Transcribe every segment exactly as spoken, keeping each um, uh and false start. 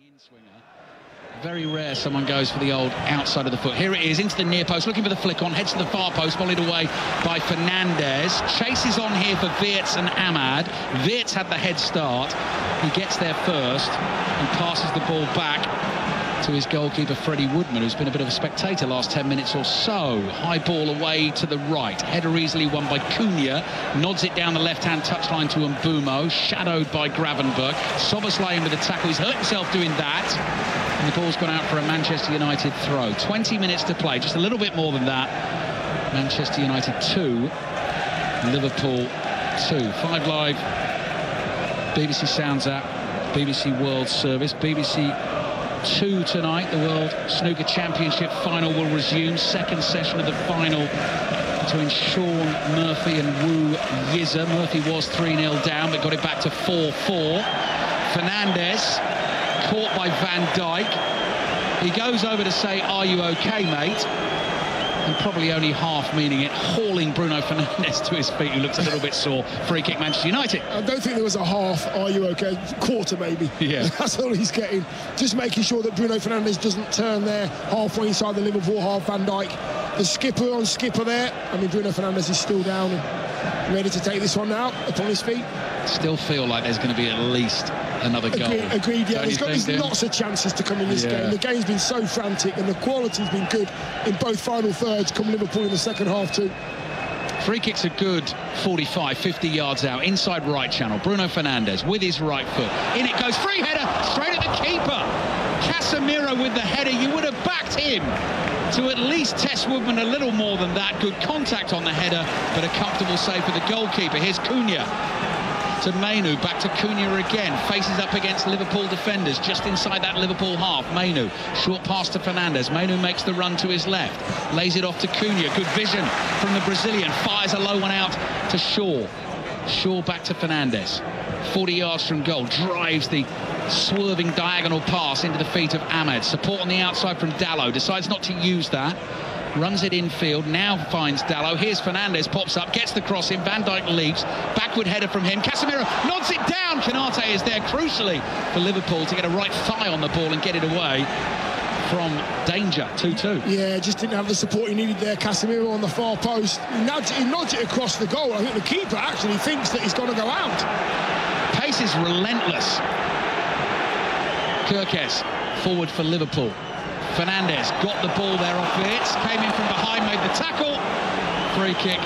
Very rare someone goes for the old outside of the foot. Here it is, into the near post, looking for the flick on, heads to the far post, volleyed away by Fernandez. Chases on here for Wirtz and Ahmad. Wirtz had the head start. He gets there first and passes the ball back to his goalkeeper Freddie Woodman, who's been a bit of a spectator last ten minutes or so. High ball away to the right. Header easily won by Cunha. Nods it down the left-hand touchline to Mbeumo, shadowed by Gravenberch. Szoboszlai in with a tackle. He's hurt himself doing that. And the ball's gone out for a Manchester United throw. twenty minutes to play, just a little bit more than that. Manchester United two, Liverpool two. Five Live, B B C Sounds app, B B C World Service, B B C two tonight. The World Snooker Championship final will resume. Second session of the final between Shaun Murphy and Wu Yizha. Murphy was three nil down, but got it back to four four. Fernandez caught by Van Dijk. He goes over to say, "Are you okay, mate?" And probably only half meaning it, hauling Bruno Fernandes to his feet, who looks a little bit sore. Free kick, Manchester United. I don't think there was a half, "Are you okay?" Quarter, maybe. Yeah. That's all he's getting. Just making sure that Bruno Fernandes doesn't turn there halfway inside the Liverpool half. Van Dijk, the skipper on skipper there. I mean, Bruno Fernandes is still down and ready to take this one now upon his feet. Still feel like there's going to be at least another goal. Agreed, agreed yeah. There's, got, there's think, lots of chances to come in this yeah. game. The game's been so frantic and the quality's been good in both final thirds. Come Liverpool in the second half too. Free kick's a good forty-five, fifty yards out, inside right channel. Bruno Fernandes with his right foot. In it goes, free header, straight at the keeper. Casemiro with the header. You would have backed him to at least test Woodman a little more than that. Good contact on the header, but a comfortable save for the goalkeeper. Here's Cunha to Mainoo, back to Cunha again, faces up against Liverpool defenders just inside that Liverpool half. Mainoo, short pass to Fernandes. Mainoo makes the run to his left, lays it off to Cunha. Good vision from the Brazilian, fires a low one out to Shaw. Shaw back to Fernandes, forty yards from goal, drives the swerving diagonal pass into the feet of Ahmed. Support on the outside from Dalot, decides not to use that. Runs it infield, now finds Dalot. Here's Fernandes, pops up, gets the cross in. Van Dijk leaps, backward header from him. Casemiro nods it down. Konate is there crucially for Liverpool to get a right thigh on the ball and get it away from danger. two two. Yeah, just didn't have the support he needed there. Casemiro on the far post. He nods, he nods it across the goal. I think the keeper actually thinks that he's going to go out. Pace is relentless. Kirkes forward for Liverpool. Fernandes got the ball there off Wirtz, came in from behind, made the tackle. Free kick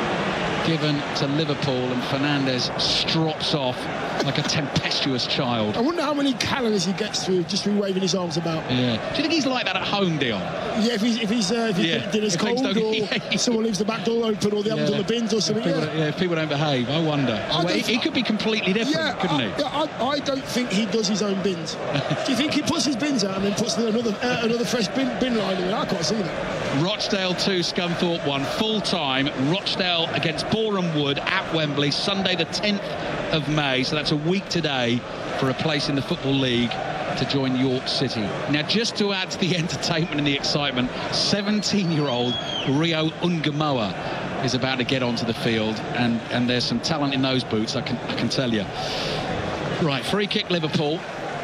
given to Liverpool, and Fernandes strops off like a tempestuous child. I wonder how many calories he gets through just through waving his arms about. Yeah. Do you think he's like that at home, Dion? Yeah, if he's if he's uh, if his yeah. dinner's if cold, or yeah. someone leaves the back door open, or the ovens yeah. on the bins or something. If people, yeah. yeah, if people don't behave, I wonder. I well, he, he could be completely different, yeah, couldn't I, he? I, I don't think he does his own bins. Do you think he puts his bins out and then puts another uh, another fresh bin, bin line in? I can't see that. Rochdale two, Scunthorpe one, full time. Rochdale against Boreham Wood at Wembley, Sunday the tenth of May. So that's a week today for a place in the Football League to join York City. Now, just to add to the entertainment and the excitement, seventeen-year-old Rio Ungamoa is about to get onto the field, and, and there's some talent in those boots, I can, I can tell you. Right, free kick Liverpool.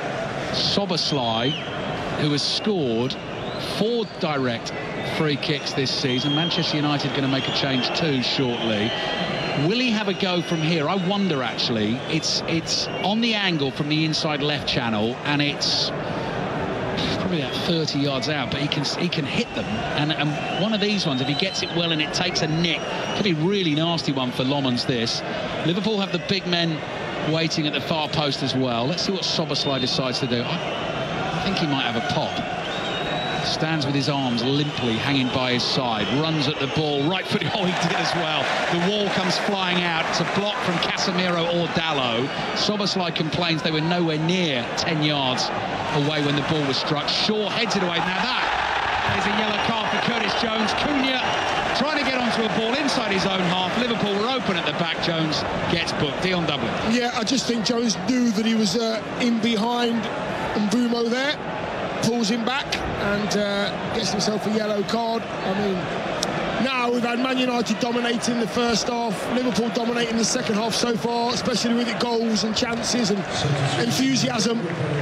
Szoboszlai, who has scored four direct free kicks this season. Manchester United going to make a change too shortly. Will he have a go from here? I wonder, actually. It's it's on the angle from the inside left channel, and it's probably about thirty yards out, but he can he can hit them. And, and one of these ones, if he gets it well and it takes a nick, could be a really nasty one for Lomans, this. Liverpool have the big men waiting at the far post as well. Let's see what Szoboszlai decides to do. I, I think he might have a pop. Stands with his arms limply hanging by his side, runs at the ball, right foot, oh, he did as well. The wall comes flying out. It's a block from Casemiro or Dalot. Szoboszlai complains they were nowhere near ten yards away when the ball was struck. Shaw heads it away. Now that is a yellow card for Curtis Jones. Cunha trying to get onto a ball inside his own half. Liverpool were open at the back. Jones gets booked. Dion Dublin. Yeah, I just think Jones knew that he was uh, in behind Mbeumo there. Pulls him back and uh, gets himself a yellow card. I mean, now we've had Man United dominating the first half, Liverpool dominating the second half so far, especially with the goals and chances and enthusiasm.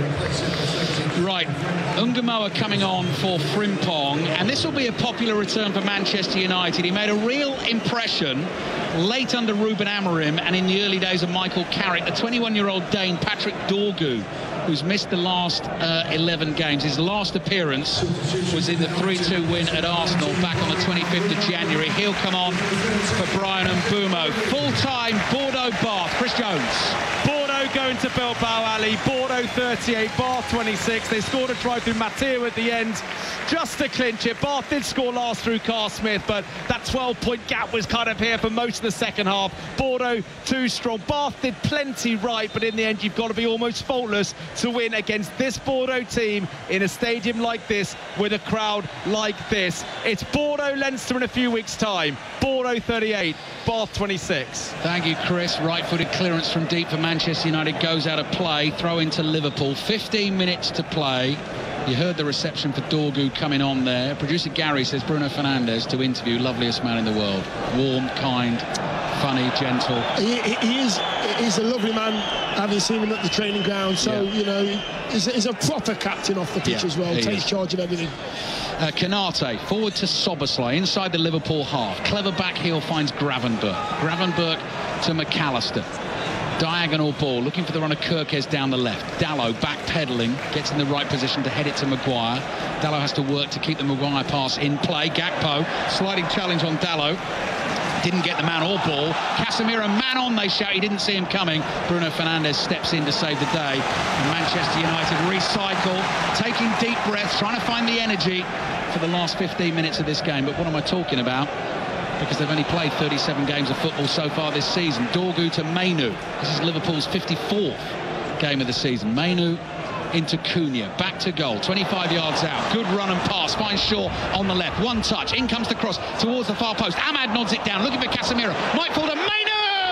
Right, Ungamoa coming on for Frimpong, and this will be a popular return for Manchester United. He made a real impression late under Ruben Amorim and in the early days of Michael Carrick. The twenty-one-year-old Dane, Patrick Dorgu, who's missed the last uh, eleven games. His last appearance was in the three two win at Arsenal back on the twenty-fifth of January. He'll come on for Brian Mbeumo. Full-time Bordeaux-Bath. Chris Jones. Bordeaux going to Bilbao, Ali. Bordeaux thirty-eight, Bath twenty-six. They scored a try through Mateo at the end just to clinch it. Bath did score last through Carl Smith, but that twelve-point gap was kind of here for most of the second half. Bordeaux too strong. Bath did plenty right, but in the end you've got to be almost faultless to win against this Bordeaux team in a stadium like this with a crowd like this. It's Bordeaux-Leinster in a few weeks' time. Bordeaux thirty-eight, Bath twenty-six. Thank you, Chris. Right-footed clearance from deep for Manchester United goes out of play. Throw into Liverpool. fifteen minutes to play. You heard the reception for Dorgu coming on there. Producer Gary says Bruno Fernandes to interview, loveliest man in the world. Warm, kind, funny, gentle. He, he is he's a lovely man, having seen him at the training ground. So, yeah. you know, he's, he's a proper captain off the pitch yeah, as well. Takes is. charge of everything. Uh, Kanate forward to Soboslai inside the Liverpool half. Clever back heel finds Gravenberch. Gravenberch to McAllister. Diagonal ball, looking for the runner Kirkes down the left. Dalot backpedaling, gets in the right position to head it to Maguire. Dalot has to work to keep the Maguire pass in play. Gakpo, sliding challenge on Dalot. Didn't get the man or ball. Casemiro, man on, they shout. He didn't see him coming. Bruno Fernandes steps in to save the day. And Manchester United recycle, taking deep breaths, trying to find the energy for the last fifteen minutes of this game. But what am I talking about? Because they've only played thirty-seven games of football so far this season. Dorgu to Mainu. This is Liverpool's fifty-fourth game of the season. Mainu into Cunha, back to goal, twenty-five yards out. Good run and pass, finds Shaw on the left. One touch, in comes the cross towards the far post. Ahmad nods it down, looking for Casemiro. Might fall to Mainu!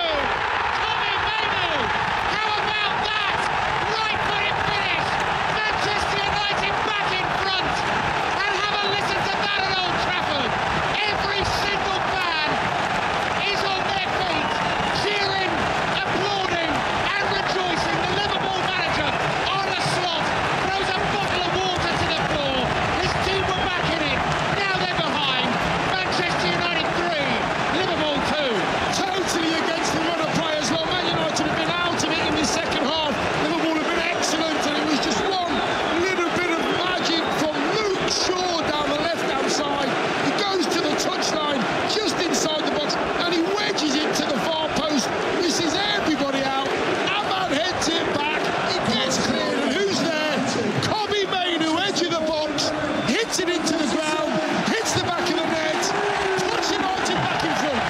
Tommy Mainu! How about that? Right-footed finish! Manchester United back in front! And have a listen to that at Old Trafford! Every single fan is on their feet, cheering, applauding and rejoicing. The Liverpool manager on a slot throws a bottle of water to the floor. His team were back in it. Now they're behind. Manchester United three, Liverpool two. Totally against the run of play as well. Man United have been out of it in the second half. Liverpool have been excellent, and it was just one little bit of magic from Luke Shaw down the left-hand side. He goes to the touchline just inside the box, and he wedges it to the far post. Misses everybody out. Ahmad heads it back. He gets cleared, and who's there? Kobbie Mainu, edge of the box, hits it into the ground, hits the back of the net, puts United back in front.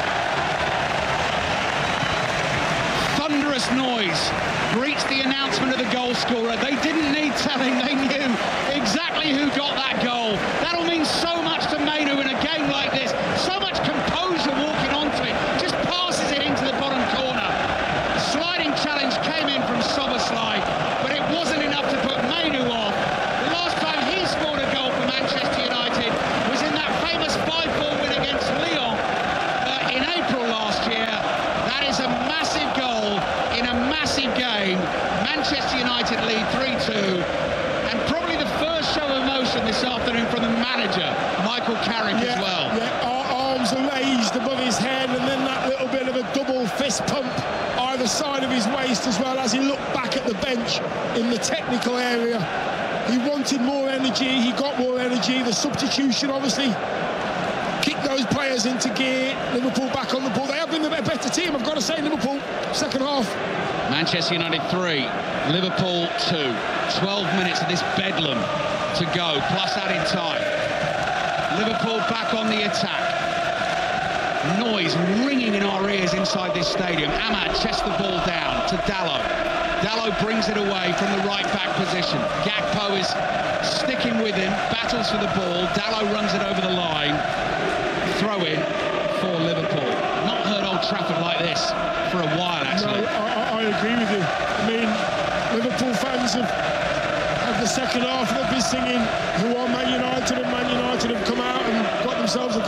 Thunderous noise greets the announcement of the goal scorer. They didn't need telling, they knew exactly who got that goal. That'll mean so much to Mainu in a game like this. So much composure walking onto it. Just passes it into the bottom corner. A sliding challenge came in from Soboslai, but it wasn't enough to put Mainu off. The last time he scored a goal for Manchester United was in that famous five four win against Lyon uh, in April last year. That is a massive goal in a massive game. Manchester United lead three two, and probably the first show of emotion this afternoon from the manager, Michael Carrick, Yeah, as well. yeah, ar- arms are raised above his head, and then that little bit of a double fist pump either side of his waist as well as he looked back at the bench in the technical area. He wanted more energy, he got more energy. The substitution obviously kicked those players into gear. Liverpool back on the ball. They have been a better team, I've got to say, Liverpool, second half. Manchester United three, Liverpool two. twelve minutes of this bedlam to go, plus added time. Liverpool back on the attack. Noise ringing in our ears inside this stadium. Ahmad chests the ball down to Dalot. Dalot brings it away from the right back position. Gakpo is sticking with him, battles for the ball. Dalot runs it over the line. Throw in for Liverpool. Not heard Old Trafford like this for a while, actually. No, I, I agree with you. I mean, Liverpool fans have, have the second half, they've been singing "Who are Man United?" and Man United have come out and got themselves a goal, and they're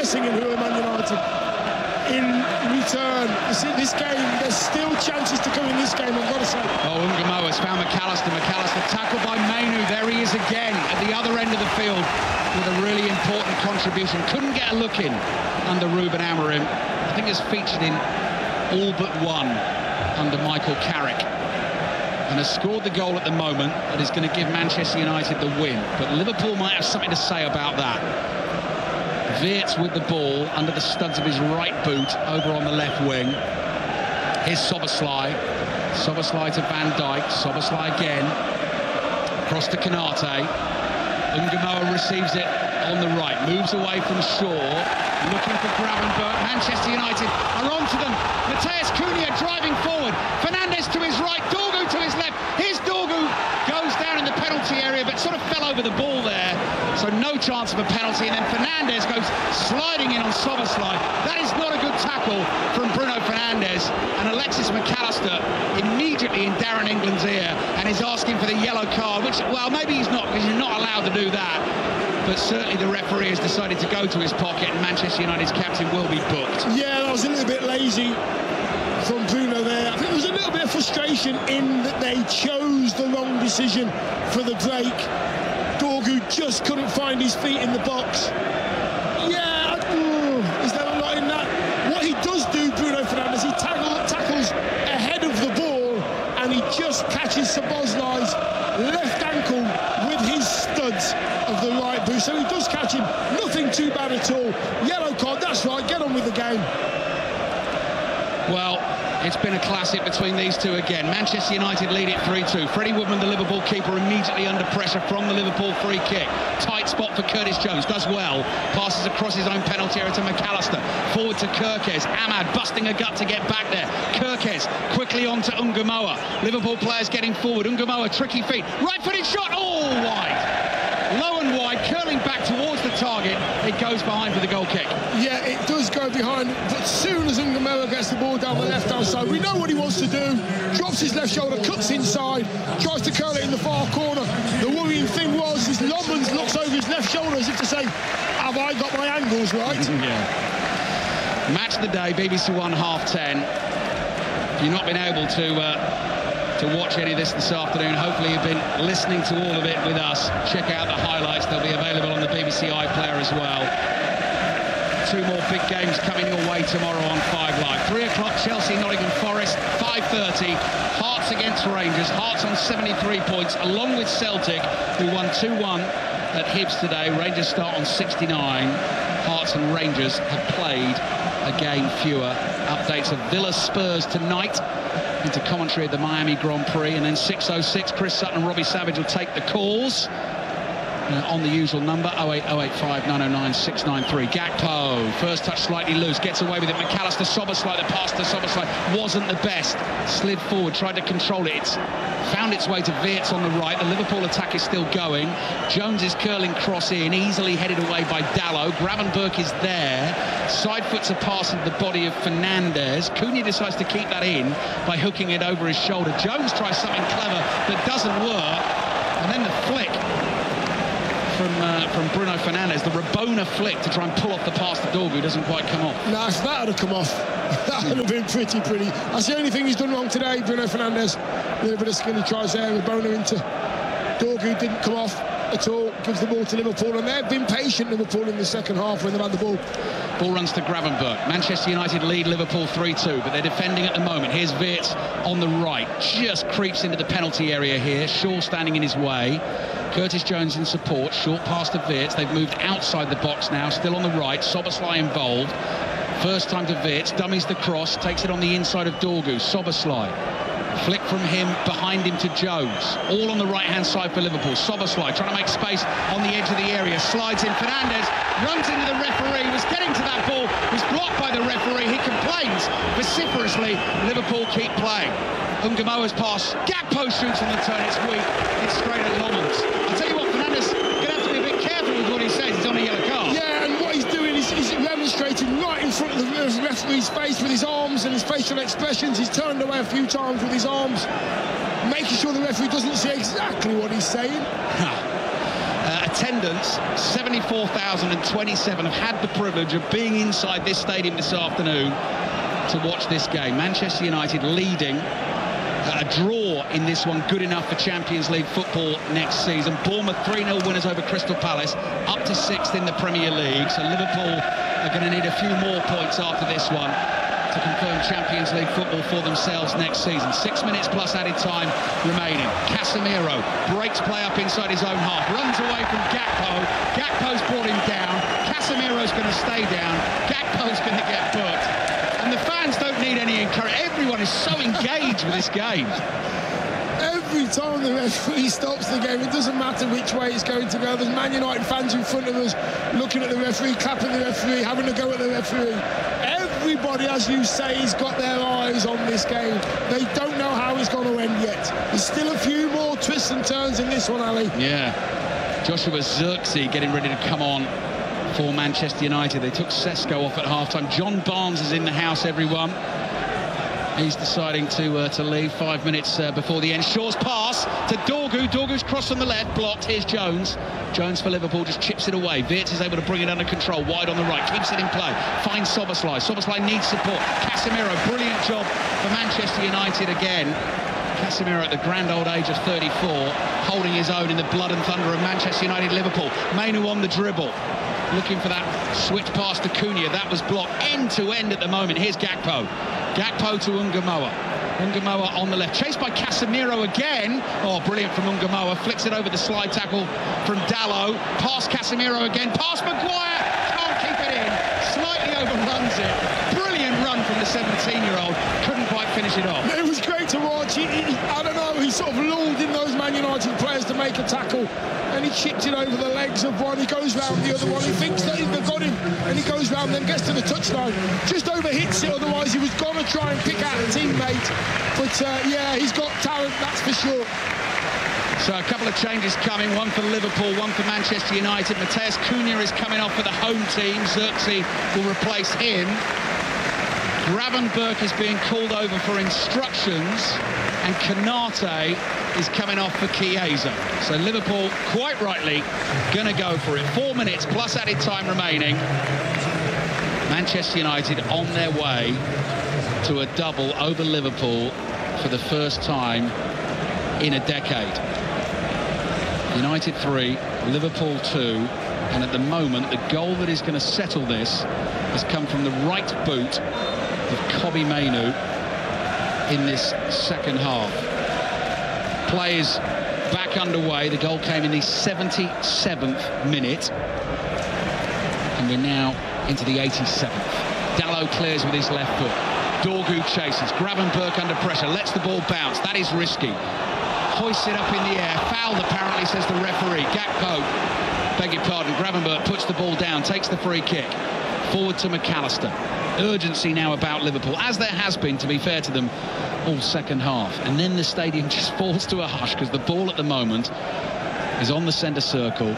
singing Who Am Man United. In return, this, this game, there's still chances to come in this game, I've got to say. Oh, Ungamoa has found McAllister. McAllister tackled by Mainu. There he is again at the other end of the field with a really important contribution. Couldn't get a look in under Ruben Amorim. I think it's featured in all but one under Michael Carrick. And has scored the goal at the moment that is going to give Manchester United the win. But Liverpool might have something to say about that. Wirtz with the ball under the studs of his right boot over on the left wing. Here's Szoboszlai. Szoboszlai to Van Dijk. Szoboszlai again. Across to Konate. Ungamoa receives it on the right. Moves away from Shaw. Looking for Gravenberch. Manchester United are onto them. Matheus Cunha driving forward. Fernandes to his right. Dorgu to his left. Here's Dorgu. Goes down in the penalty area but sort of fell over the ball there. So no chance of a penalty, and then Fernandes goes sliding in on Szoboszlai. That is not a good tackle from Bruno Fernandes, and Alexis McAllister immediately in Darren England's ear and is asking for the yellow card, which, well, maybe he's not, because you're not allowed to do that, but certainly the referee has decided to go to his pocket and Manchester United's captain will be booked. Yeah, that was a little bit lazy from Bruno there. I think there was a little bit of frustration in that they chose the wrong decision for the break. Dorgu just couldn't find his feet in the box. Yeah, oh, is there a lot in that? What he does do, Bruno Fernandes, he tackle, tackles ahead of the ball and he just catches Szoboszlai's left ankle with his studs of the right boot. So he does catch him. Nothing too bad at all. Yellow card, that's right, get on with the game. Well, it's been a classic between these two again. Manchester United lead it three two. Freddie Woodman, the Liverpool keeper, immediately under pressure from the Liverpool free kick. Tight spot for Curtis Jones, does well. Passes across his own penalty area to McAllister. Forward to Kerkez. Ahmad busting a gut to get back there. Kerkez quickly on to Ungamoa. Liverpool players getting forward. Ungamoa, tricky feet. Right-footed shot, all wide. Low and wide, curling back towards the target. It goes behind for the goal kick. Yeah, it does go behind, but as soon as Ungamoa gets the ball down the left-hand side, we know what he wants to do. Drops his left shoulder, cuts inside, tries to curl it in the far corner. The worrying thing was, his Lomans looks over his left shoulder as if to say, have I got my angles right? Yeah. Match of the day, B B C One, half ten. If you've not been able to... Uh, to watch any of this this afternoon, hopefully you've been listening to all of it with us. Check out the highlights, they'll be available on the B B C iPlayer as well. Two more big games coming your way tomorrow on Five Live. Three o'clock, Chelsea, Nottingham Forest. Five thirty, Hearts against Rangers. Hearts on seventy-three points, along with Celtic, who won two one at Hibs today. Rangers start on sixty-nine. Hearts and Rangers have played a game fewer. Updates of Villa Spurs tonight into commentary of the Miami Grand Prix, and then six oh six, Chris Sutton and Robbie Savage will take the calls uh, on the usual number, oh eight oh eight five nine oh nine six nine three. Gakpo, first touch slightly loose, gets away with it. McAllister, Szoboszlai, the pass to Szoboszlai wasn't the best. Slid forward, tried to control it. It's found its way to Wirtz on the right. The Liverpool attack is still going. Jones is curling cross in, easily headed away by Dalot. Gravenberch is there. Side foots a pass into the body of Fernandes. Cunha decides to keep that in by hooking it over his shoulder. Jones tries something clever that doesn't work. And then the flick from uh, from Bruno Fernandes, the Rabona flick to try and pull off the pass to Dorgu, doesn't quite come off. No, if that had come off, that would have been pretty, pretty. That's the only thing he's done wrong today, Bruno Fernandes. A little bit of skinny tries there with Rabona into Dorgu, didn't come off at all, gives the ball to Liverpool, and they've been patient, Liverpool, in the second half when they've had the ball. Ball runs to Gravenberch. Manchester United lead Liverpool three two, but they're defending at the moment. Here's Wirtz on the right, just creeps into the penalty area here. Shaw standing in his way. Curtis Jones in support, short pass to Wirtz. They've moved outside the box now, still on the right. Szoboszlai involved. First time to Wirtz, dummies the cross, takes it on the inside of Dorgu. Szoboszlai. Flick from him, behind him to Jones. All on the right-hand side for Liverpool. Szoboszlai trying to make space on the edge of the area. Slides in. Fernandes runs into the referee. Was getting to that ball. Was blocked by the referee. He complains vociferously. Liverpool keep playing. Ungamoa's pass. Gakpo shoots on the turn. It's weak. It's straight at Lomans. I'll tell you what, Fernandes going to have to be a bit careful with what he says. He's on a yellow card. Yeah, and what he's doing is he's demonstrating right in front of the referee's face with his arms and his facial expressions. He's turned away a few times with his arms, making sure the referee doesn't see exactly what he's saying. Uh, Uh, attendance, seventy-four thousand twenty-seven, have had the privilege of being inside this stadium this afternoon to watch this game. Manchester United leading. A draw in this one, good enough for Champions League football next season. Bournemouth three nil winners over Crystal Palace, up to sixth in the Premier League. So Liverpool are going to need a few more points after this one to confirm Champions League football for themselves next season. Six minutes plus added time remaining. Casemiro breaks play up inside his own half, runs away from Gakpo. Gakpo's brought him down. Casemiro's going to stay down. Gakpo's going to get booked. And the fans don't need any encouragement. Everyone is so engaged with this game. Every time the referee stops the game, it doesn't matter which way it's going to go. There's Man United fans in front of us looking at the referee, clapping the referee, having a go at the referee. Everybody, as you say, has got their eyes on this game. They don't know how it's going to end yet. There's still a few more twists and turns in this one, Ali. Yeah. Joshua Zirkzee getting ready to come on for Manchester United. They took Sesko off at half-time. John Barnes is in the house, everyone. He's deciding to uh, to leave five minutes uh, before the end. Shaw's pass to Dorgu. Dorgu's cross on the left, blocked. Here's Jones. Jones for Liverpool just chips it away. Wirtz is able to bring it under control. Wide on the right, keeps it in play. Finds Szoboszlai. Szoboszlai needs support. Casemiro, brilliant job for Manchester United again. Casemiro at the grand old age of thirty-four, holding his own in the blood and thunder of Manchester United Liverpool. Mainu on the dribble, looking for that switch pass to Cunha. That was blocked end to end at the moment. Here's Gakpo. Gakpo to Ungamoa. Ungamoa on the left, chased by Casemiro again. Oh, brilliant from Ungamoa. Flicks it over the slide tackle from Dalot. Past Casemiro again. Past Maguire. Can't keep it in. Slightly overruns it. Brilliant run from the seventeen-year-old. Couldn't quite finish it off. It was great to watch. He, he, I don't know, he sort of lulled in those Man United players to make a tackle, and he chipped it over the legs of one. He goes round the other one. He thinks that they've got him, and he goes round, then gets to the touchline. Just overhits it, otherwise he was going to try and pick out a teammate. But uh, yeah, he's got talent, that's for sure. So a couple of changes coming, one for Liverpool, one for Manchester United. Matheus Cunha is coming off for the home team. Zirkzee will replace him. Gravenberch is being called over for instructions, and Konate is coming off for Chiesa. So Liverpool, quite rightly, going to go for it. Four minutes plus added time remaining. Manchester United on their way to a double over Liverpool for the first time in a decade. United three, Liverpool two, and at the moment the goal that is going to settle this has come from the right boot of Kobbie Mainoo in this second half. Play is back underway. The goal came in the seventy-seventh minute, and we're now into the eighty-seventh. Dalot clears with his left foot. Dorgu chases. Gravenberch under pressure, lets the ball bounce. That is risky. Hoists it up in the air. Fouled apparently, says the referee. Gakpo, beg your pardon, Gravenberch puts the ball down, takes the free kick. Forward to McAllister. Urgency now about Liverpool, as there has been, to be fair to them, all second half. And then the stadium just falls to a hush because the ball at the moment is on the centre circle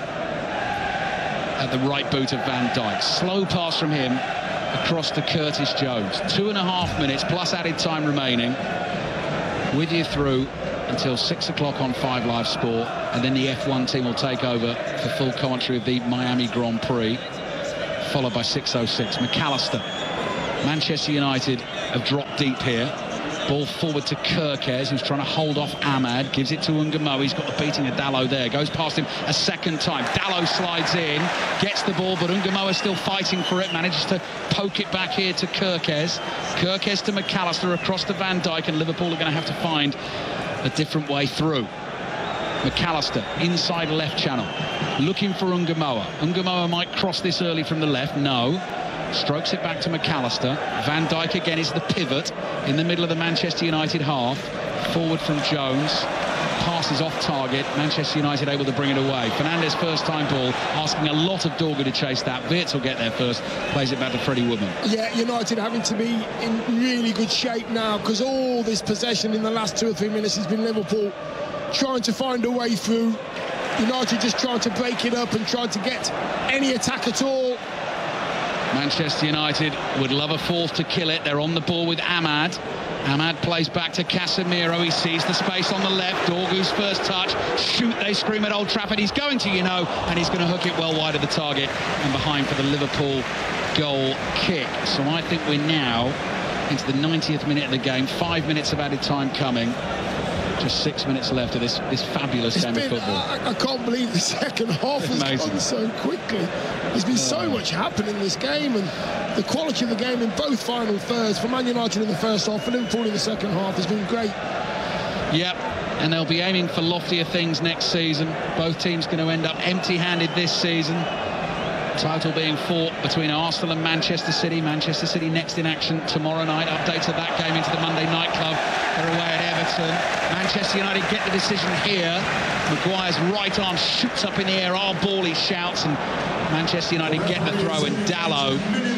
at the right boot of Van Dijk. Slow pass from him across to Curtis Jones. Two and a half minutes plus added time remaining. With you through until six o'clock on Five Live Sport, and then the F one team will take over for full commentary of the Miami Grand Prix, followed by six oh six. McAllister. Manchester United have dropped deep here. Ball forward to Kerkez, who's trying to hold off Ahmad. Gives it to Ungamoa. He's got the beating of Dalot there. Goes past him a second time. Dalot slides in, gets the ball, but Ungamoa still fighting for it. Manages to poke it back here to Kerkez. Kerkez to McAllister, across to Van Dijk, and Liverpool are going to have to find a different way through. McAllister, inside left channel, looking for Ungamoa. Ungamoa might cross this early from the left. No. Strokes it back to McAllister. Van Dijk again is the pivot in the middle of the Manchester United half. Forward from Jones. Passes off target. Manchester United able to bring it away. Fernandes first time ball, asking a lot of Dorgu to chase that. Wirtz will get there first. Plays it back to Freddie Woodman. Yeah, United having to be in really good shape now, because all this possession in the last two or three minutes has been Liverpool trying to find a way through. United just trying to break it up and trying to get any attack at all. Manchester United would love a fourth to kill it. They're on the ball with Ahmad. Ahmad plays back to Casemiro. He sees the space on the left. Dorgu's first touch. Shoot, they scream at Old Trafford. He's going to, you know, and he's going to hook it well wide of the target and behind for the Liverpool goal kick. So I think we're now into the ninetieth minute of the game. Five minutes of added time coming. Just six minutes left of this this fabulous it's game been, of football. I, I can't believe the second half has Amazing. gone so quickly. There's been so much happening in this game, and the quality of the game in both final thirds, for Man United in the first half, for Liverpool in the second half, has been great. Yep, and they'll be aiming for loftier things next season. Both teams going to end up empty-handed this season. Title being fought between Arsenal and Manchester City. Manchester City next in action tomorrow night. Updates of that game into the Monday Night Club. They're away at Everton. Manchester United get the decision here. Maguire's right arm shoots up in the air. Our ball, he shouts, and Manchester United get the throw, and Dalot,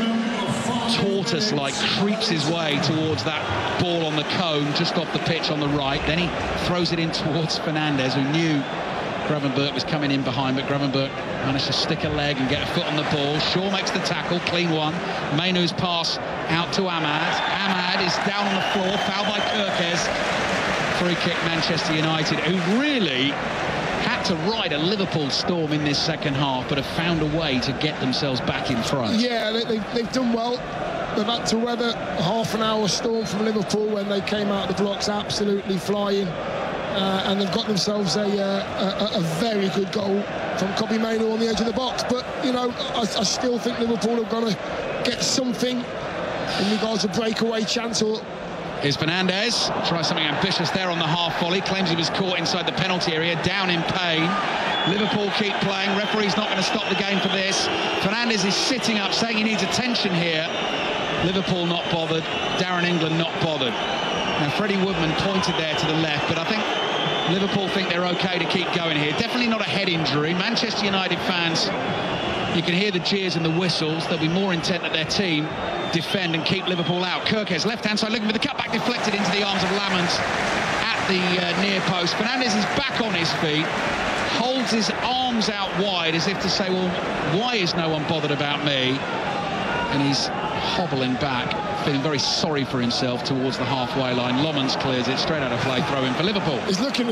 tortoise-like, creeps his way towards that ball on the cone just off the pitch on the right. Then he throws it in towards Fernandes, who knew Gravenberch was coming in behind, but Gravenberch managed to stick a leg and get a foot on the ball. Shaw makes the tackle, clean one. Mainoo's pass out to Ahmad. Ahmad is down on the floor, fouled by Kirkes. Free kick, Manchester United, who really had to ride a Liverpool storm in this second half, but have found a way to get themselves back in front. Yeah, they, they've, they've done well. They've had to weather a half an hour storm from Liverpool when they came out of the blocks absolutely flying. Uh, and they've got themselves a, uh, a, a very good goal from Kobbie Mainoo on the edge of the box. But, you know, I, I still think Liverpool are going to get something in regards to breakaway chance. Or Here's Fernandes, tries something ambitious there on the half volley, claims he was caught inside the penalty area, down in pain. Liverpool keep playing, referee's not going to stop the game for this. Fernandes is sitting up, saying he needs attention here. Liverpool not bothered, Darren England not bothered. Now, Freddie Woodman pointed there to the left, but I think Liverpool think they're okay to keep going here. Definitely not a head injury. Manchester United fans, you can hear the jeers and the whistles. They'll be more intent that their team defend and keep Liverpool out. Kirkes, left-hand side, looking for the cutback, deflected into the arms of Lamont at the uh, near post. Fernandes is back on his feet, holds his arms out wide as if to say, well, why is no one bothered about me? And he's hobbling back, feeling very sorry for himself towards the halfway line. Lomans clears it straight out of play, throw in for Liverpool. He's looking,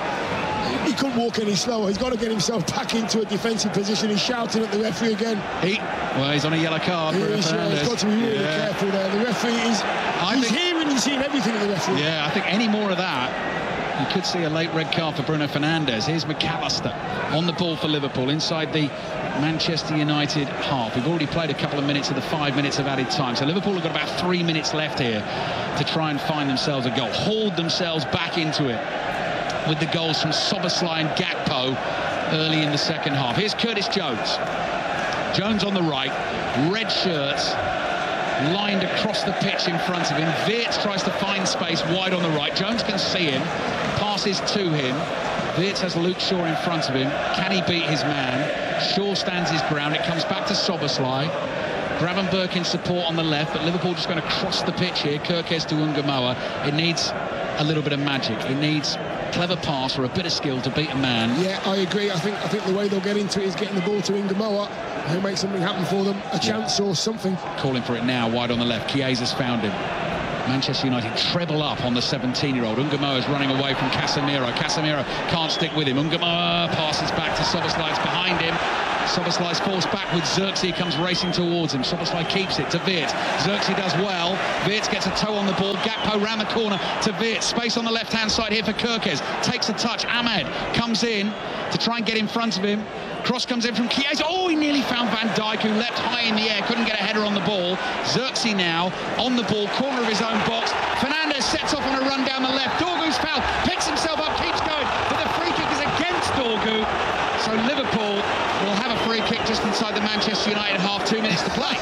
he couldn't walk any slower. He's got to get himself back into a defensive position. He's shouting at the referee again. He, well, he's on a yellow card. He is, yeah, he's got to be really yeah. careful there. The referee is I he's think, hearing and seeing everything of the referee. Yeah, I think any more of that, you could see a late red card for Bruno Fernandes. Here's McAllister on the ball for Liverpool inside the Manchester United half. We've already played a couple of minutes of the five minutes of added time, so Liverpool have got about three minutes left here to try and find themselves a goal, hold themselves back into it with the goals from Szoboszlai and Gakpo early in the second half. Here's Curtis Jones. Jones on the right, red shirts lined across the pitch in front of him. Wirtz tries to find space wide on the right. Jones can see him, passes to him. Wirtz has Luke Shaw in front of him. Can he beat his man? Shaw stands his ground. It comes back to Szoboszlai. Gravenberch in support on the left, but Liverpool just going to cross the pitch here. Kirkes to Ungamoa. It needs a little bit of magic. It needs clever pass or a bit of skill to beat a man. Yeah, I agree. I think I think the way they'll get into it is getting the ball to Ungamoa. He'll make something happen for them, a chance yeah. or something. Calling for it now, wide on the left. Chiesa's found him. Manchester United treble up on the seventeen-year-old. Ungamoa is running away from Casemiro. Casemiro can't stick with him. Ungamoa passes back to Szoboszlai. It's behind him. Szoboszlai's forced back with Xerxes, comes racing towards him. Szoboszlai keeps it to Wirtz. Xerxes does well. Wirtz gets a toe on the ball. Gakpo round the corner to Wirtz. Space on the left-hand side here for Kirkes. Takes a touch. Ahmed comes in to try and get in front of him. Cross comes in from Chiesa. Oh, he nearly found Van Dijk, who leapt high in the air, couldn't get a header on the ball. Xerxes now on the ball, corner of his own box. Fernandes sets off on a run down the left. Dorgu's foul, picks himself up, keeps going, but the free kick is against Dorgu. So Liverpool will have a free kick just inside the Manchester United half, two minutes to play.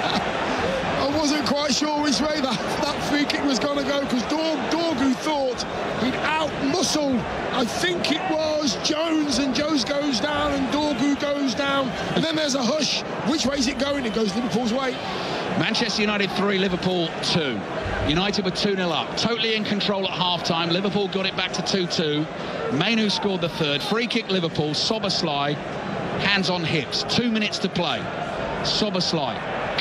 I wasn't quite sure which way that, that free kick was going to go, because Dorgu thought he'd out-muscled, I think it was Jones, and Jones goes down and Dorgu goes down, and then there's a hush. Which way is it going? It goes Liverpool's way. Manchester United three, Liverpool two. United were two nil up, totally in control at half-time. Liverpool got it back to two two. Mainoo scored the third. Free kick Liverpool. Szoboszlai, hands on hips. Two minutes to play. Szoboszlai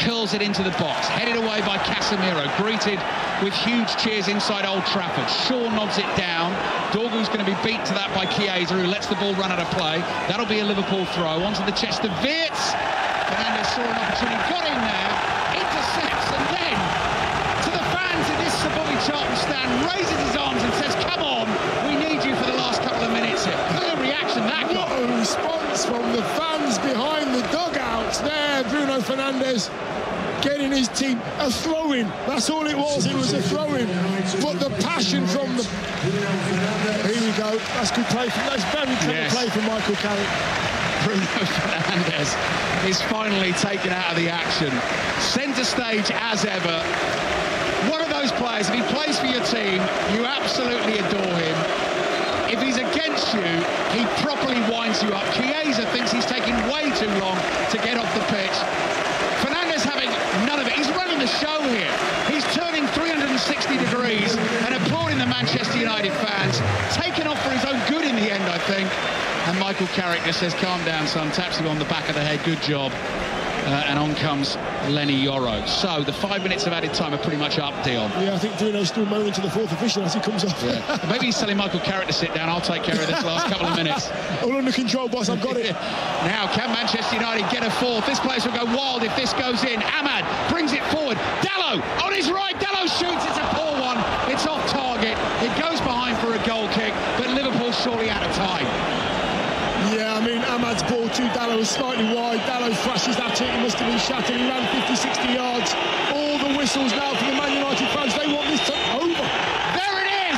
curls it into the box, headed away by Casemiro, greeted with huge cheers inside Old Trafford. Shaw nods it down. Dorgu's going to be beat to that by Chiesa, who lets the ball run out of play. That'll be a Liverpool throw onto the chest of Wirtz. Fernandes saw an opportunity, got in there, intercepts, and then to the fans in this Sir Bobby Charlton stand, raises his arms and says, come on, we need you for the last couple of minutes here. What a reaction that got. What a response from the fans behind the dugouts there. Bruno Fernandes getting his team a throw-in. That's all it was. It was a throw-in. But the passion from the... Here we go. That's good play. From, that's very clever yes. play from Michael Carrick. Bruno Fernandes is finally taken out of the action. Centre stage as ever. One of those players, if he plays for your team, you absolutely adore him. If he's against you, he properly winds you up. Chiesa thinks he's taking way too long to get off the pitch. Fernandes having none of it. He's running the show here. He's turning three hundred sixty degrees and applauding the Manchester United fans. Taken off for his own good in the end, I think. And Michael Carrick just says, calm down, son. Taps him on the back of the head. Good job. Uh, and on comes Lenny Yoro. So the five minutes of added time are pretty much up, Dion. Yeah, I think Bruno's still moaning to the fourth official as he comes off. Yeah. Maybe he's telling Michael Carrick to sit down. I'll take care of this last couple of minutes. All under control, boss. I've got it. Now, can Manchester United get a fourth? This place will go wild if this goes in. Ahmad brings it forward. Dalot on his right. Dalot shoots. It's a poor one. It's off target. It goes behind for a goal kick, but Liverpool surely out of time. Yeah, I mean, Ahmad's ball to Dalot was slightly wide. Dalot flashes at it. He must have been shattered. He ran fifty, sixty yards. All the whistles now for the Man United fans. They want this to over. There it is!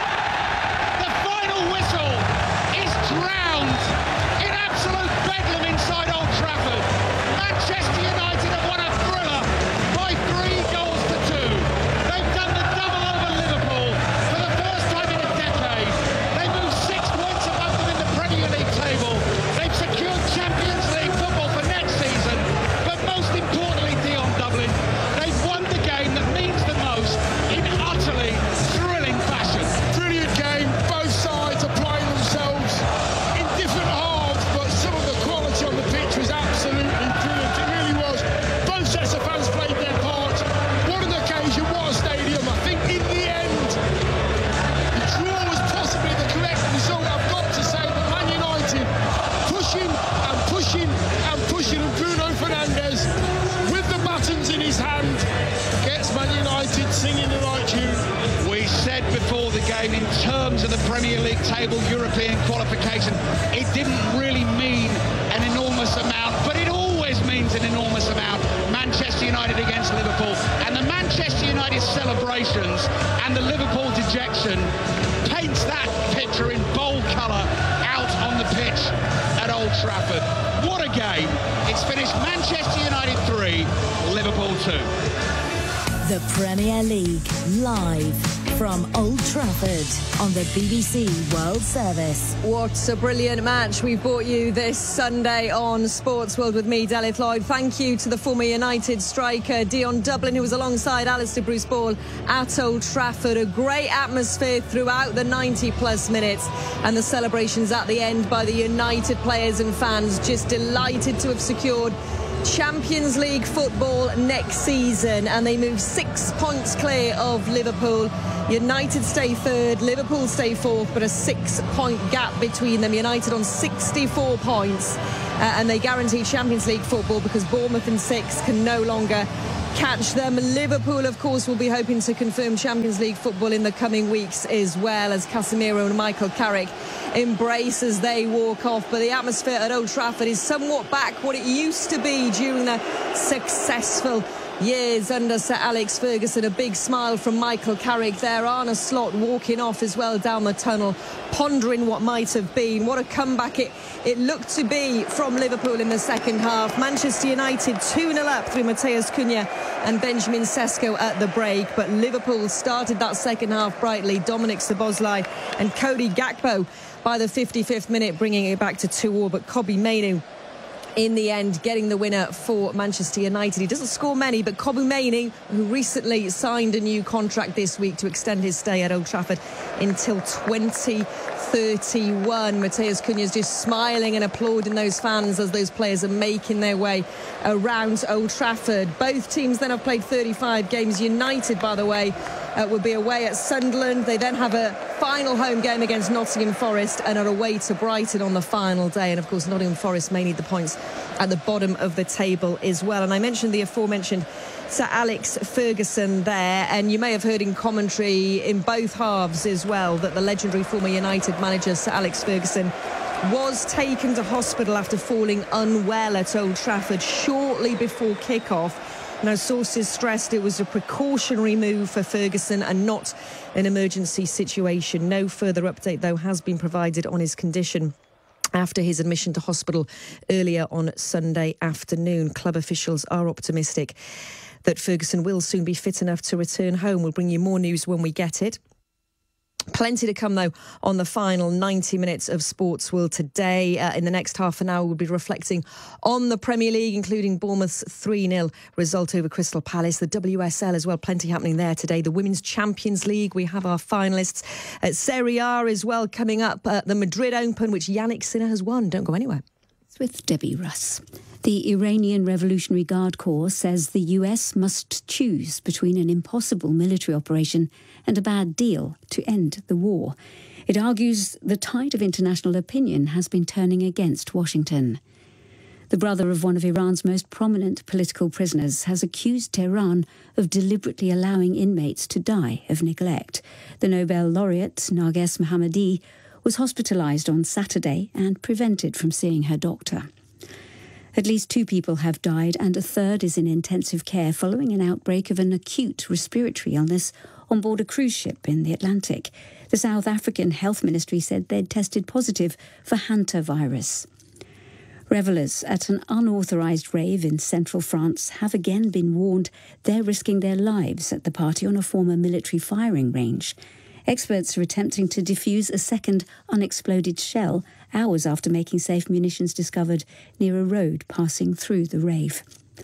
The final whistle is drowned in absolute bedlam inside Old Trafford. Manchester United have won a thriller by three goals to two. They've done the double over Liverpool for the first time in a decade. They moved six points above them in the Premier League table. They've secured Champions League football for next season. But most importantly, Dion Dublin, they've won the game that means the most in utterly thrilling fashion. Brilliant game. Both sides are playing themselves in different halves, but some of the quality on the pitch was absolutely brilliant. It really was. Both sets of fans played their part. What an occasion, what a stadium. I think in the end, the draw was possibly the correct result. I've got to say that Man United pushing and pushing and pushing, and Bruno Fernandes with the buttons in his hand gets Man United singing the right tune. We said before the game, in terms of the Premier League table European qualification, it didn't really mean an enormous amount, but it always means an enormous amount. Manchester United against Liverpool, and the Manchester United celebrations and the Liverpool dejection paints that picture in bold colour out on the pitch at Old Trafford. What a game. It's finished Manchester United three, Liverpool two. The Premier League, live from Old Trafford on the B B C World Service. What a brilliant match we've brought you this Sunday on Sports World with me, Delith Lloyd. Thank you to the former United striker Dion Dublin, who was alongside Alistair Bruce Ball at Old Trafford. A great atmosphere throughout the ninety plus minutes, and the celebrations at the end by the United players and fans, just delighted to have secured Champions League football next season, and they move six points clear of Liverpool. United stay third, Liverpool stay fourth, but a six point gap between them. United on sixty-four points, uh, and they guarantee Champions League football because Bournemouth in six can no longer catch them. Liverpool, of course, will be hoping to confirm Champions League football in the coming weeks as well, as Casemiro and Michael Carrick embrace as they walk off. But the atmosphere at Old Trafford is somewhat back what it used to be during the successful years under Sir Alex Ferguson. A big smile from Michael Carrick there. Arne Slot walking off as well down the tunnel, pondering what might have been. What a comeback it, it looked to be from Liverpool in the second half. Manchester United two nil up through Matheus Cunha and Benjamin Sesko at the break, but Liverpool started that second half brightly. Dominic Szoboszlai and Cody Gakpo by the fifty-fifth minute bringing it back to two all, but Kobbie Mainoo in the end, getting the winner for Manchester United. He doesn't score many, but Kobbie Mainoo, who recently signed a new contract this week to extend his stay at Old Trafford until twenty thirty-one. Matheus Cunha's just smiling and applauding those fans as those players are making their way around Old Trafford. Both teams then have played thirty-five games. United, by the way, uh, will be away at Sunderland. They then have a final home game against Nottingham Forest and are away to Brighton on the final day. And of course, Nottingham Forest may need the points at the bottom of the table as well. And I mentioned the aforementioned Sir Alex Ferguson there, and you may have heard in commentary in both halves as well that the legendary former United manager Sir Alex Ferguson was taken to hospital after falling unwell at Old Trafford shortly before kick-off. Now, sources stressed it was a precautionary move for Ferguson and not an emergency situation. No further update, though, has been provided on his condition after his admission to hospital earlier on Sunday afternoon. Club officials are optimistic that Ferguson will soon be fit enough to return home. We'll bring you more news when we get it. Plenty to come, though, on the final ninety minutes of Sports World today. Uh, in the next half an hour, we'll be reflecting on the Premier League, including Bournemouth's three nil result over Crystal Palace. The W S L as well, plenty happening there today. The Women's Champions League, we have our finalists. At Serie A as well, coming up. Uh, the Madrid Open, which Yannick Sinner has won. Don't go anywhere. It's with Debbie Russ. The Iranian Revolutionary Guard Corps says the U S must choose between an impossible military operation and a bad deal to end the war. It argues the tide of international opinion has been turning against Washington. The brother of one of Iran's most prominent political prisoners has accused Tehran of deliberately allowing inmates to die of neglect. The Nobel laureate, Narges Mohammadi, was hospitalised on Saturday and prevented from seeing her doctor. At least two people have died and a third is in intensive care following an outbreak of an acute respiratory illness on board a cruise ship in the Atlantic. The South African Health Ministry said they'd tested positive for hantavirus. Revellers at an unauthorised rave in central France have again been warned they're risking their lives at the party on a former military firing range. Experts are attempting to defuse a second unexploded shell hours after making safe munitions discovered near a road passing through the rave.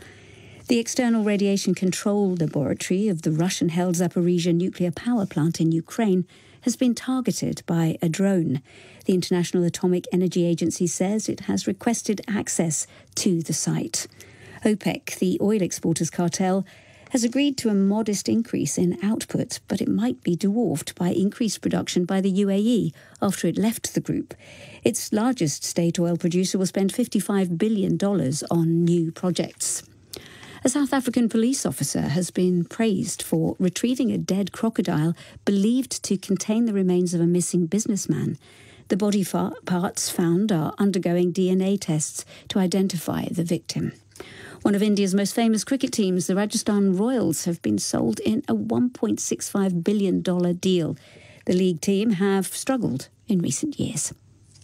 The External Radiation Control Laboratory of the Russian-held Zaporizhzhia nuclear power plant in Ukraine has been targeted by a drone. The International Atomic Energy Agency says it has requested access to the site. OPEC, the oil exporters cartel, has agreed to a modest increase in output, but it might be dwarfed by increased production by the U A E after it left the group. Its largest state oil producer will spend fifty-five billion dollars on new projects. A South African police officer has been praised for retrieving a dead crocodile believed to contain the remains of a missing businessman. The body fa- parts found are undergoing D N A tests to identify the victim. One of India's most famous cricket teams, the Rajasthan Royals, have been sold in a one point six five billion dollars deal. The league team have struggled in recent years.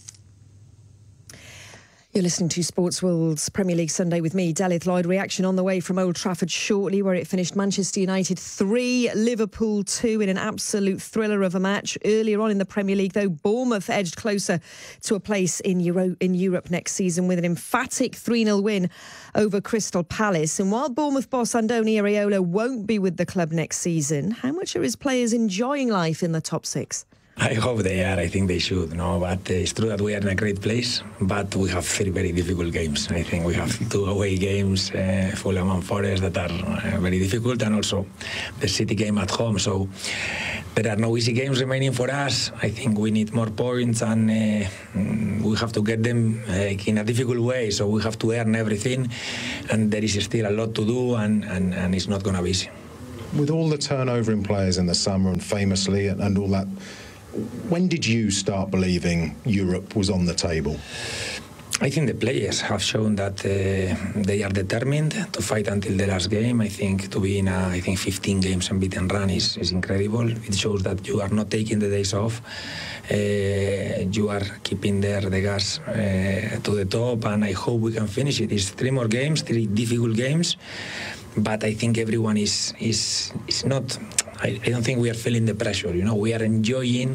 You're listening to Sports World's Premier League Sunday with me, Delith Lloyd. Reaction on the way from Old Trafford shortly, where it finished Manchester United three, Liverpool two in an absolute thriller of a match. Earlier on in the Premier League, though, Bournemouth edged closer to a place in Euro- in Europe next season with an emphatic three nil win over Crystal Palace. And while Bournemouth boss Andoni Iraola won't be with the club next season, how much are his players enjoying life in the top six? I hope they are. I think they should. No, but uh, it's true that we are in a great place, but we have three very difficult games. I think we have two away games, uh, Fulham and Forest, that are uh, very difficult, and also the City game at home. So there are no easy games remaining for us. I think we need more points, and uh, we have to get them uh, in a difficult way. So we have to earn everything, and there is still a lot to do, and, and, and it's not going to be easy. With all the turnover in players in the summer, and famously, and, and all that, when did you start believing Europe was on the table? I think the players have shown that uh, they are determined to fight until the last game. I think to be in a, I think fifteen games unbeaten run is, is incredible. It shows that you are not taking the days off. Uh, you are keeping there the gas uh, to the top, and I hope we can finish it. It's three more games, three difficult games, but I think everyone is is is not. I, I don't think we are feeling the pressure. You know, we are enjoying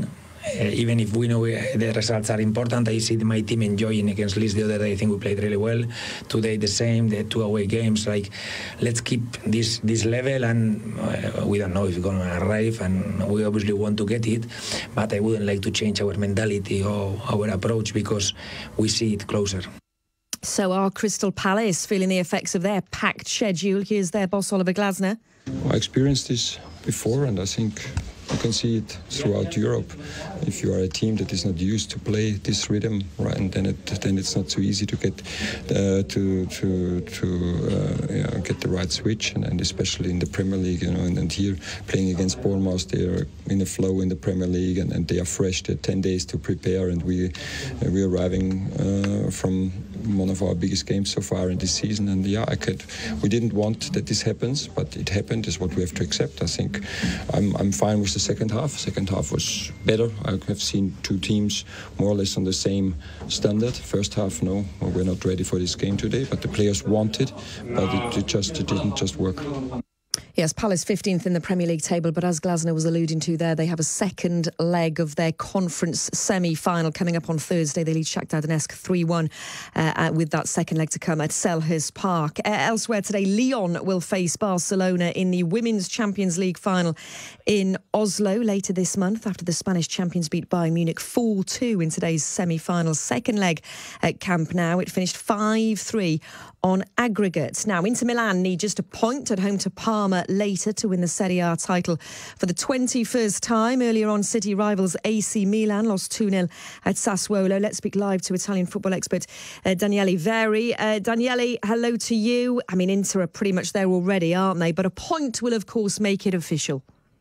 even if we know we, the results are important, I see my team enjoying against Leeds the other day. I think we played really well. Today the same, the two away games. Like, let's keep this this level, and uh, we don't know if it's going to arrive, and we obviously want to get it, but I wouldn't like to change our mentality or our approach because we see it closer. So are Crystal Palace feeling the effects of their packed schedule? Here's their boss, Oliver Glasner. I experienced this before, and I think you can see it throughout Europe. If you are a team that is not used to play this rhythm, right, and then it then it's not so easy to get uh, to to to uh, you know, get the right switch, and, and especially in the Premier League, you know, and, and here playing against Bournemouth, they are in a flow in the Premier League, and, and they are fresh. They have ten days to prepare, and we uh, we're arriving uh, from one of our biggest games so far in this season, and yeah, I could. We didn't want that this happens, but it happened. Is what we have to accept. I think I'm I'm fine with the second half. Second half was better. I have seen two teams more or less on the same standard. First half, no, we're not ready for this game today, but the players wanted, but it, it just it didn't just work. Yes, Palace fifteenth in the Premier League table, but as Glasner was alluding to there, they have a second leg of their conference semi-final coming up on Thursday. They lead Shakhtar Donetsk three one uh, with that second leg to come at Selhurst Park. Uh, elsewhere today, Lyon will face Barcelona in the Women's Champions League final in Oslo later this month after the Spanish champions beat Bayern Munich four two in today's semi-final. Second leg at Camp Nou. It finished five three on aggregate. Now, Inter Milan need just a point at home to Parma later to win the Serie A title for the twenty-first time. Earlier on, City rivals A C Milan lost two nil at Sassuolo. Let's speak live to Italian football expert uh, Daniele Veri. Uh, Daniele, hello to you. I mean, Inter are pretty much there already, aren't they? But a point will, of course, make it official.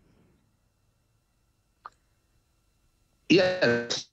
Yes.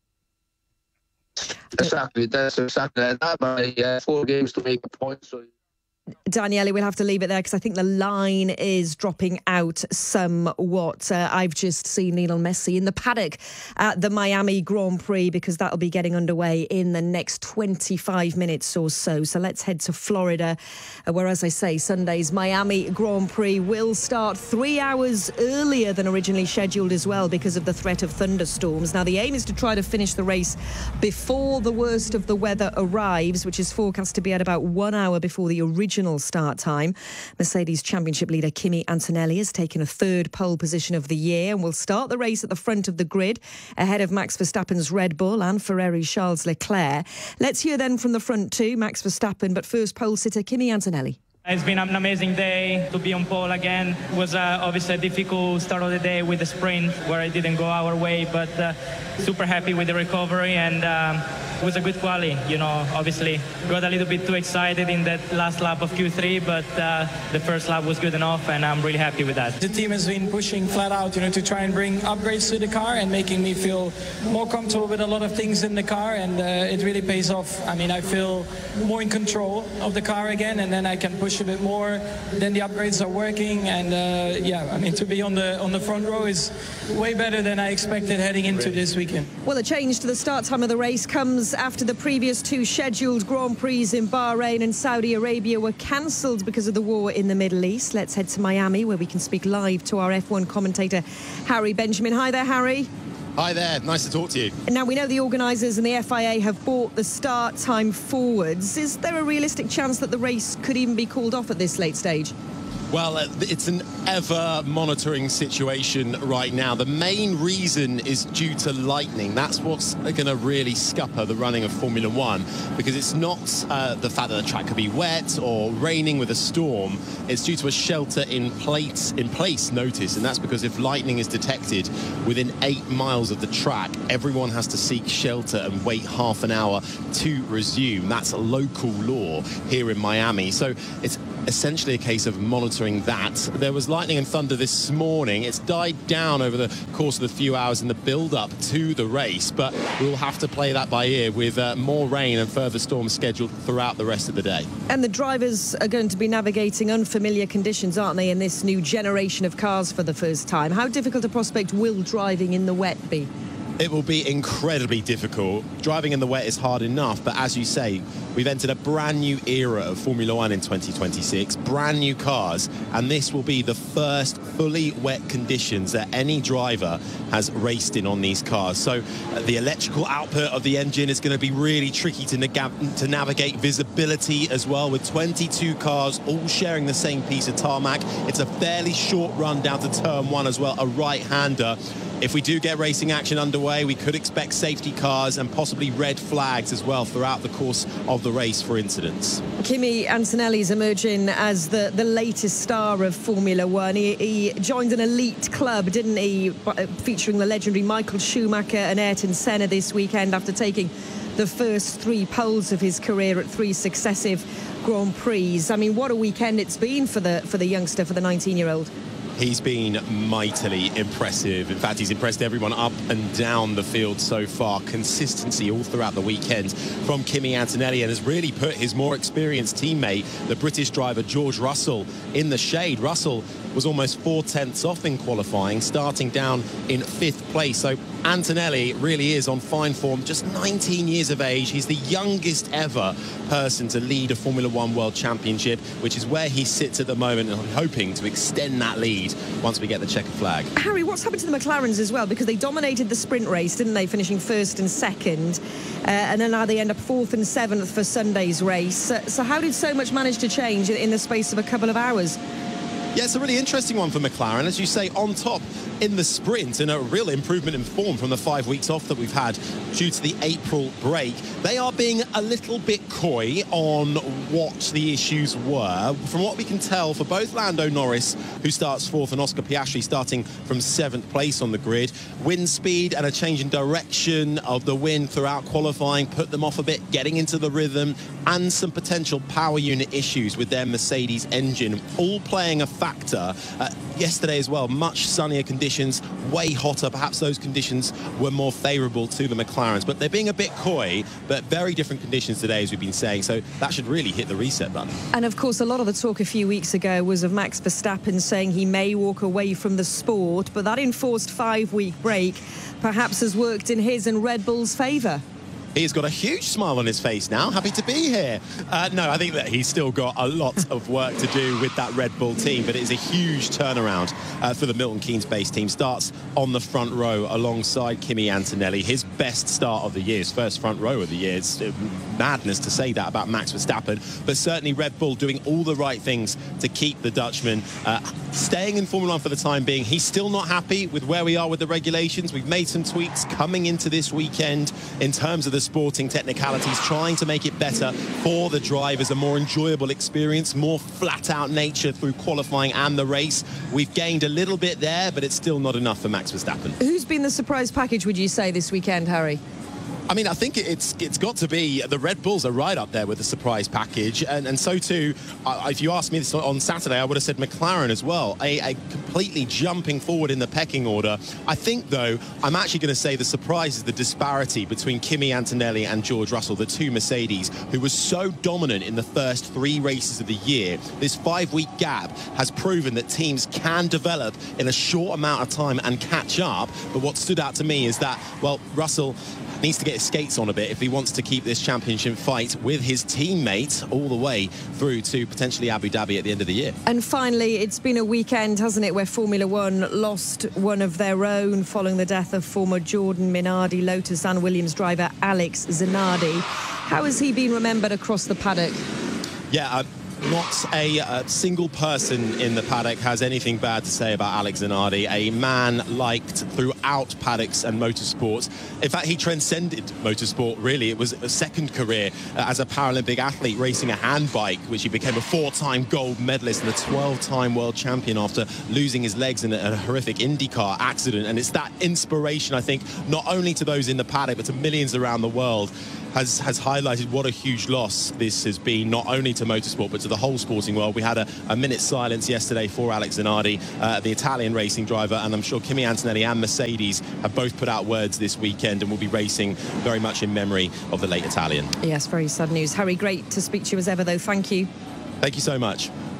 Exactly, that's exactly that. By uh, four games to make a point. So, Daniele, we'll have to leave it there because I think the line is dropping out somewhat. Uh, I've just seen Lionel Messi in the paddock at the Miami Grand Prix because that'll be getting underway in the next twenty-five minutes or so. So let's head to Florida, uh, where, as I say, Sunday's Miami Grand Prix will start three hours earlier than originally scheduled as well because of the threat of thunderstorms. Now, the aim is to try to finish the race before the worst of the weather arrives, which is forecast to be at about one hour before the original start time. Mercedes Championship leader Kimi Antonelli has taken a third pole position of the year and will start the race at the front of the grid ahead of Max Verstappen's Red Bull and Ferrari's Charles Leclerc. Let's hear then from the front too, Max Verstappen, but first pole sitter Kimi Antonelli. It's been an amazing day to be on pole again. It was uh, obviously a difficult start of the day with the sprint where it didn't go our way, but uh, super happy with the recovery, and um, it was a good quali. You know, obviously got a little bit too excited in that last lap of Q three, but uh, the first lap was good enough, and I'm really happy with that. The team has been pushing flat out, you know, to try and bring upgrades to the car and making me feel more comfortable with a lot of things in the car, and uh, it really pays off. I mean, I feel more in control of the car again, and then I can push a bit more. Then the upgrades are working, and uh, yeah, I mean, to be on the on the front row is way better than I expected heading into this weekend. Well, the change to the start time of the race comes after the previous two scheduled Grand Prix in Bahrain and Saudi Arabia were cancelled because of the war in the Middle East. Let's head to Miami, where we can speak live to our F one commentator Harry Benjamin. Hi there, Harry. Hi there, nice to talk to you. Now, we know the organisers and the F I A have brought the start time forwards. Is there a realistic chance that the race could even be called off at this late stage? Well, it's an ever-monitoring situation right now. The main reason is due to lightning. That's what's going to really scupper the running of Formula One, because it's not uh, the fact that the track could be wet or raining with a storm. It's due to a shelter in place, in place notice, and that's because if lightning is detected within eight miles of the track, everyone has to seek shelter and wait half an hour to resume. That's a local law here in Miami. So it's essentially a case of monitoring that. There was lightning and thunder this morning. It's died down over the course of the few hours in the build-up to the race, but we'll have to play that by ear with uh, more rain and further storms scheduled throughout the rest of the day. And the drivers are going to be navigating unfamiliar conditions, aren't they, in this new generation of cars for the first time? How difficult a prospect will driving in the wet be? It will be incredibly difficult. Driving in the wet is hard enough, but as you say, we've entered a brand new era of Formula One in twenty twenty-six, brand new cars, and this will be the first fully wet conditions that any driver has raced in on these cars. So uh, the electrical output of the engine is going to be really tricky to, to navigate. Visibility as well, with twenty-two cars all sharing the same piece of tarmac. It's a fairly short run down to turn one as well, a right-hander. If we do get racing action underway, we could expect safety cars and possibly red flags as well throughout the course of the race for incidents. Kimi Antonelli is emerging as the, the latest star of Formula One. He, he joined an elite club, didn't he, featuring the legendary Michael Schumacher and Ayrton Senna this weekend after taking the first three poles of his career at three successive Grand Prix. I mean, what a weekend it's been for the, for the youngster, for the nineteen-year-old. He's been mightily impressive. In fact, he's impressed everyone up and down the field so far. Consistency all throughout the weekend from Kimi Antonelli, and has really put his more experienced teammate, the British driver George Russell, in the shade. Russell was almost four tenths off in qualifying, starting down in fifth place. So Antonelli really is on fine form, just nineteen years of age. He's the youngest ever person to lead a Formula One World Championship, which is where he sits at the moment, and I'm hoping to extend that lead once we get the checkered flag. Harry, what's happened to the McLarens as well? Because they dominated the sprint race, didn't they, finishing first and second, uh, and then now they end up fourth and seventh for Sunday's race. Uh, so how did so much manage to change in the space of a couple of hours? Yeah, it's a really interesting one for McLaren. As you say, on top in the sprint, and a real improvement in form from the five weeks off that we've had due to the April break. They are being a little bit coy on what the issues were. From what we can tell, for both Lando Norris, who starts fourth, and Oscar Piastri starting from seventh place on the grid, wind speed and a change in direction of the wind throughout qualifying put them off a bit, getting into the rhythm, and some potential power unit issues with their Mercedes engine, all playing a factor. Uh, yesterday as well, much sunnier conditions, way hotter. Perhaps those conditions were more favourable to the McLarens, but they're being a bit coy, but very different conditions today, as we've been saying, so that should really hit the reset button. And of course, a lot of the talk a few weeks ago was of Max Verstappen saying he may walk away from the sport, but that enforced five-week break perhaps has worked in his and Red Bull's favour. He's got a huge smile on his face now, happy to be here. Uh, no, I think that he's still got a lot of work to do with that Red Bull team, but it is a huge turnaround uh, for the Milton Keynes-based team. Starts on the front row alongside Kimi Antonelli, his best start of the year, his first front row of the year. It's madness to say that about Max Verstappen, but certainly Red Bull doing all the right things to keep the Dutchman uh, staying in Formula One for the time being. He's still not happy with where we are with the regulations. We've made some tweaks coming into this weekend in terms of the sporting technicalities, trying to make it better for the drivers, a more enjoyable experience, more flat-out nature through qualifying and the race. We've gained a little bit there, but it's still not enough for Max Verstappen. Who's been the surprise package, would you say, this weekend, Harry? I mean, I think it's it's got to be the Red Bulls are right up there with the surprise package, and, and so too, uh, if you asked me this on Saturday, I would have said McLaren as well, a, a completely jumping forward in the pecking order. I think, though, I'm actually going to say the surprise is the disparity between Kimi Antonelli and George Russell, the two Mercedes, who was so dominant in the first three races of the year. This five-week gap has proven that teams can develop in a short amount of time and catch up, but what stood out to me is that, well, Russell needs to get his skates on a bit if he wants to keep this championship fight with his teammate all the way through to potentially Abu Dhabi at the end of the year. And finally, it's been a weekend, hasn't it, where Formula One lost one of their own following the death of former Jordan Minardi Lotus and Williams driver Alex Zanardi. How has he been remembered across the paddock? Yeah, uh, not a, a single person in the paddock has anything bad to say about Alex Zanardi, a man liked throughout paddocks and motorsports. In fact, he transcended motorsport, really. It was a second career uh, as a Paralympic athlete racing a handbike, which he became a four-time gold medalist and a twelve-time world champion after losing his legs in a, a horrific IndyCar accident. And it's that inspiration, I think, not only to those in the paddock, but to millions around the world, has, has highlighted what a huge loss this has been, not only to motorsport, but to the whole sporting world. We had a, a minute's silence yesterday for Alex Zanardi, uh, the Italian racing driver, and I'm sure Kimi Antonelli and Mercedes have both put out words this weekend and will be racing very much in memory of the late Italian. Yes, very sad news. Harry, great to speak to you as ever, though. Thank you. Thank you so much.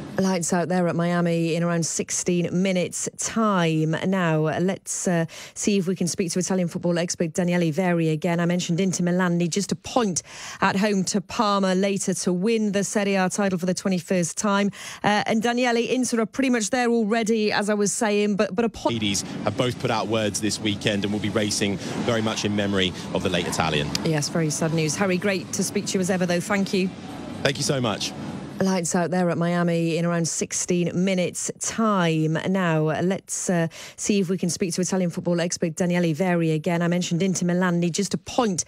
Lights out there at Miami in around sixteen minutes time. Now let's uh, see if we can speak to Italian football expert Daniele Verri again. I mentioned Inter Milan need just a point at home to Parma later to win the Serie A title for the twenty-first time. Uh, and Daniele, Inter are pretty much there already, as I was saying, but but a point. Ladies have both put out words this weekend and will be racing very much in memory of the late Italian. Yes, very sad news. Harry, great to speak to you as ever, though. Thank you. Thank you so much. Lights out there at Miami in around sixteen minutes time. Now let's uh, see if we can speak to Italian football expert Daniele Verri again. I mentioned Inter Milan need just a point